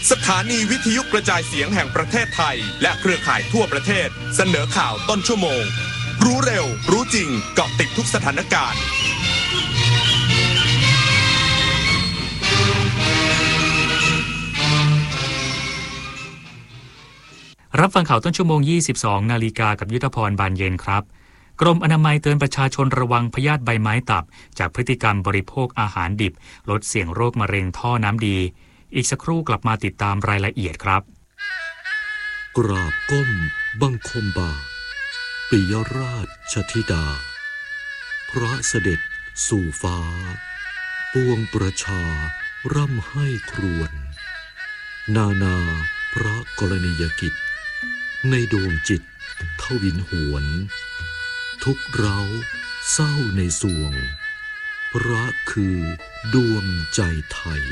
สถานีวิทยุกระจายเสียงแห่งประเทศไทยและเครือข่ายทั่วประเทศเสนอข่าวต้นชั่วโมงรู้เร็วรู้จริงเกาะติดทุกสถานการณ์รับฟังข่าวต้นชั่วโมง 22 นาฬิกากับยุทธพรบานเย็นครับกรมอนามัยเตือนประชาชนระวังพยาธิใบไม้ตับจากพฤติกรรมบริโภคอาหารดิบลดเสี่ยงโรคมะเร็งท่อน้ำดีอีกสักครู่กลับมาติดตามรายละเอียดครับกราบก้มบังคมบาทปิยราชธิดาพระเสด็จสู่ฟ้าปวงประชาร่ำให้ครวญนาพระกรณียกิจในดวงจิตทวินหวนทุกเร้าเศร้าในสวงพระคือดวงใจไทย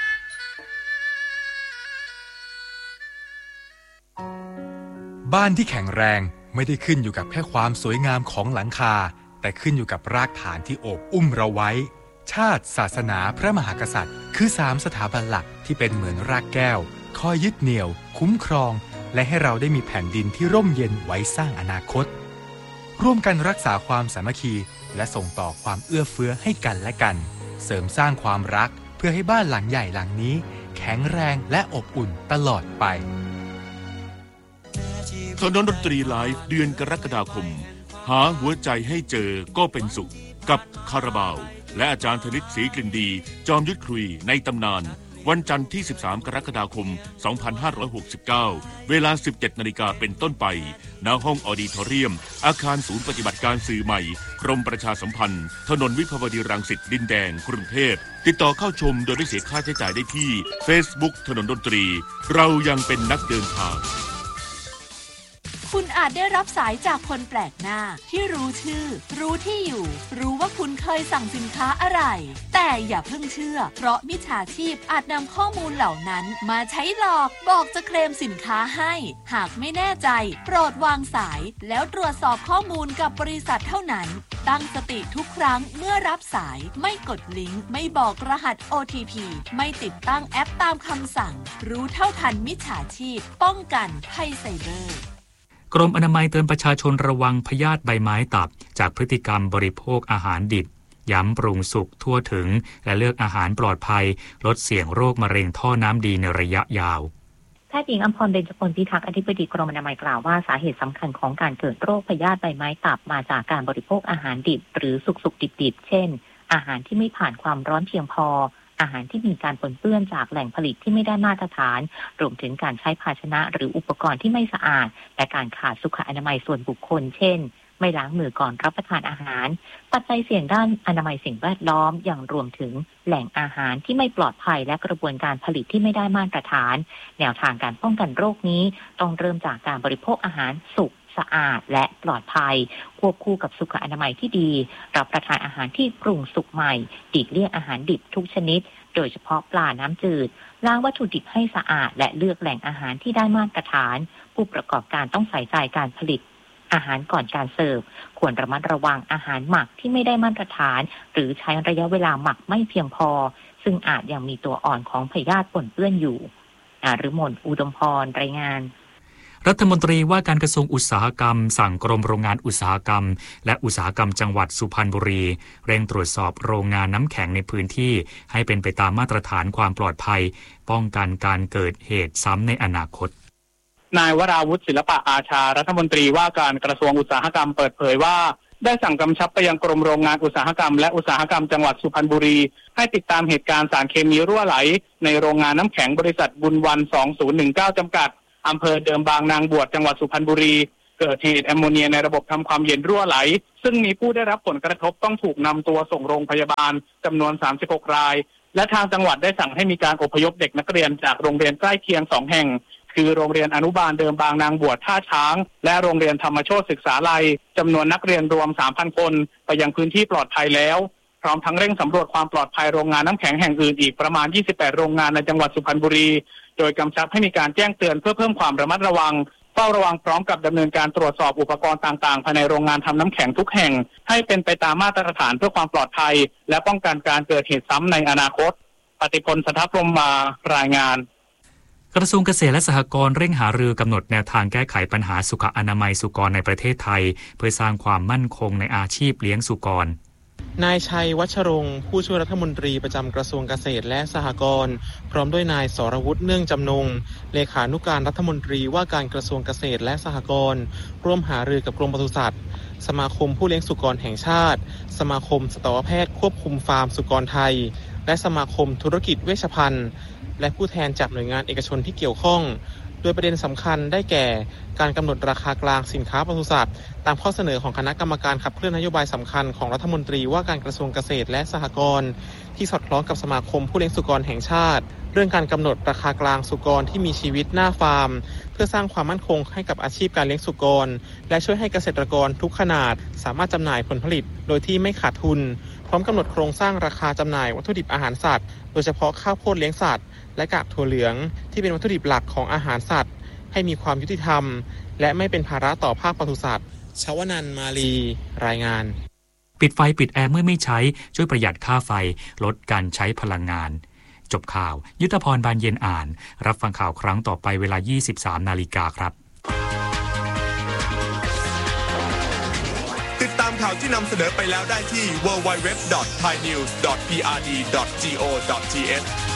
บ้านที่แข็งแรงไม่ได้ขึ้นอยู่กับแค่ความสวยงามของหลังคาแต่ขึ้นอยู่กับรากฐานที่โอบอุ้มเราไว้ชาติศาสนาพระมหากษัตริย์คือ3สถาบันหลักที่เป็นเหมือนรากแก้วคอยยึดเหนี่ยวคุ้มครองและให้เราได้มีแผ่นดินที่ร่มเย็นไว้สร้างอนาคตร่วมกันรักษาความสามัคคีและส่งต่อความเอื้อเฟื้อให้กันและกันเสริมสร้างความรักเพื่อให้บ้านหลังใหญ่หลังนี้แข็งแรงและอบอุ่นตลอดไปถนนดนตรีไลฟ์เดือนกรกฎาคมหาหัวใจให้เจอก็เป็นสุขกับคาราบาวและอาจารย์ธนิตศรีกลิ่นดีจอมยุทธคุยในตำนานวันจันทร์ที่13กรกฎาคม2569เวลา 17:00 น.เป็นต้นไปณห้องออดิทอเรียมอาคารศูนย์ปฏิบัติการสื่อใหม่กรมประชาสัมพันธ์ถนนวิภาวดีรังสิตดินแดงกรุงเทพติดต่อเข้าชมโดยไม่เสียค่าใช้จ่ายได้ที่ Facebook ถนนดนตรีเรายังเป็นนักเดินทางคุณอาจได้รับสายจากคนแปลกหน้าที่รู้ชื่อรู้ที่อยู่รู้ว่าคุณเคยสั่งสินค้าอะไรแต่อย่าเพิ่งเชื่อเพราะมิจฉาชีพอาจนำข้อมูลเหล่านั้นมาใช้หลอกบอกจะเคลมสินค้าให้หากไม่แน่ใจโปรดวางสายแล้วตรวจสอบข้อมูลกับบริษัทเท่านั้นตั้งสติทุกครั้งเมื่อรับสายไม่กดลิงก์ไม่บอกรหัส OTP ไม่ติดตั้งแอปตามคำสั่งรู้เท่าทันมิจฉาชีพป้องกันภัยไซเบอร์กรมอนามัยเตือนประชาชนระวังพยาธิใบไม้ตับจากพฤติกรรมบริโภคอาหารดิบย้ำปรุงสุกทั่วถึงและเลือกอาหารปลอดภัยลดเสี่ยงโรคมะเร็งท่อน้ำดีในระยะยาวแพทย์หญิงอัมพร เบญจพลพิทักษ์อธิบดีกรมอนามัยกล่าวว่าสาเหตุสำคัญของการเกิดโรคพยาธิใบไม้ตับมาจากการบริโภคอาหารดิบหรือสุกๆดิบๆเช่นอาหารที่ไม่ผ่านความร้อนเพียงพออาหารที่มีการปนเปื้อนจากแหล่งผลิตที่ไม่ได้มาตรฐานรวมถึงการใช้ภาชนะหรืออุปกรณ์ที่ไม่สะอาดและการขาดสุขอนามัยส่วนบุคคลเช่นไม่ล้างมือก่อนรับประทานอาหารปัจจัยเสี่ยงด้านอนามัยสิ่งแวดล้อมอย่างรวมถึงแหล่งอาหารที่ไม่ปลอดภัยและกระบวนการผลิตที่ไม่ได้มาตรฐานแนวทางการป้องกันโรคนี้ต้องเริ่มจากการบริโภคอาหารสุกสะอาดและปลอดภัยควบคู่กับสุขอนามัยที่ดีรับประทานอาหารที่ปรุงสุกใหม่หลีกเลี่ยงอาหารดิบทุกชนิดโดยเฉพาะปลาน้ำจืดล้างวัตถุดิบให้สะอาดและเลือกแหล่งอาหารที่ได้มาตรฐานผู้ประกอบการต้องใส่ใจการผลิตอาหารก่อนการเสิร์ฟควรระมัดระวังอาหารหมักที่ไม่ได้มาตรฐานหรือใช้ระยะเวลาหมักไม่เพียงพอซึ่งอาจยังมีตัวอ่อนของพยาธิปนเปื้อนอยู่ฤมล อุดมพรรายงานรัฐมนตรีว่าการกระทรวงอุตสาหกรรมสั่งกรมโรงงานอุตสาหกรรมและอุตสาหกรรมจังหวัดสุพรรณบุรีเร่งตรวจสอบโรงงานน้ำแข็งในพื้นที่ให้เป็นไปตามมาตรฐานความปลอดภัยป้องกันการเกิดเหตุซ้ำในอนาคตนายวราวุฒิศิลปะอาชารัฐมนตรีว่าการกระทรวงอุตสาหกรรมเปิดเผยว่าได้สั่งกำชับไปยังกรมโรงงานอุตสาหกรรมและอุตสาหกรรมจังหวัดสุพรรณบุรีให้ติดตามเหตุการณ์สารเคมีรั่วไหลในโรงงานน้ำแข็งบริษัทบุญวัน2019จำกัดอำเภอเดิมบางนางบวชจังหวัดสุพรรณบุรีเกิดเหตุแอมโมเนียในระบบทำความเย็นรั่วไหลซึ่งมีผู้ได้รับผลกระทบต้องถูกนำตัวส่งโรงพยาบาลจำนวน36รายและทางจังหวัดได้สั่งให้มีการอพยพเด็กนักเรียนจากโรงเรียนใกล้เคียง2แห่งคือโรงเรียนอนุบาลเดิมบางนางบวชท่าช้างและโรงเรียนธรรมโชติศึกษาลัยจำนวนนักเรียนรวม 3,000 คนไปยังพื้นที่ปลอดภัยแล้วพร้อมทั้งเร่งสำรวจความปลอดภัยโรงงานน้ำแข็งแห่งอื่นอีกประมาณ28โรงงานในจังหวัดสุพรรณบุรีโดยกำชับให้มีการแจ้งเตือนเพื่อเพิ่มความระมัดระวังเฝ้าระวังพร้อมกับดำเนินการตรวจสอบอุปกรณ์ต่างๆภายในโรงงานทำน้ำแข็งทุกแห่งให้เป็นไปตามมาตรฐานเพื่อความปลอดภัยและป้องกันการเกิดเหตุซ้ำในอนาคตปฏิพล สัทธพรหมมารายงานกระทรวงเกษตรและสหกรณ์เร่งหารือกำหนดแนวทางแก้ไขปัญหาสุขอนามัยสุกรในประเทศไทยเพื่อสร้างความมั่นคงในอาชีพเลี้ยงสุกรนายชัยวัชรงค์ผู้ช่วยรัฐมนตรีประจำกระทรวงเกษตรและสหกรณ์พร้อมด้วยนายสรวุฒิเนื่องจำนงเลขานุการรัฐมนตรีว่าการกระทรวงเกษตรและสหกรณ์ร่วมหารือกับกรมปศุสัตว์สมาคมผู้เลี้ยงสุกรแห่งชาติสมาคมสัตวแพทย์ควบคุมฟาร์มสุกรไทยและสมาคมธุรกิจเวชภัณฑ์และผู้แทนจากหน่วยงานเอกชนที่เกี่ยวข้องโดยประเด็นสำคัญได้แก่การกำหนดราคากลางสินค้าปศุสัตว์ตามข้อเสนอของคณะกรรมการขับเคลื่อนนโยบายสำคัญของรัฐมนตรีว่าการกระทรวงเกษตรและสหกรณ์ที่สอดคล้องกับสมาคมผู้เลี้ยงสุกรแห่งชาติเรื่องการกำหนดราคากลางสุกรที่มีชีวิตหน้าฟาร์มเพื่อสร้างความมั่นคงให้กับอาชีพการเลี้ยงสุกรและช่วยให้เกษตรกรทุกขนาดสามารถจำหน่ายผลผลิตโดยที่ไม่ขาดทุนพร้อมกำหนดโครงสร้างราคาจำหน่ายวัตถุดิบอาหารสัตว์โดยเฉพาะข้าวโพดเลี้ยงสัตว์และกากถั่วเหลืองที่เป็นวัตถุดิบหลักของอาหารสัตว์ให้มีความยุติธรรมและไม่เป็นภาระต่อภาคปศุสัตว์ชวนันท์มาลีรายงานปิดไฟปิดแอร์เมื่อไม่ใช้ช่วยประหยัดค่าไฟลดการใช้พลังงานจบข่าวยุทธพรบานเย็นอ่านรับฟังข่าวครั้งต่อไปเวลา 23:00 น.ครับติดตามข่าวที่นำเสนอไปแล้วได้ที่ www.thainews.prd.go.th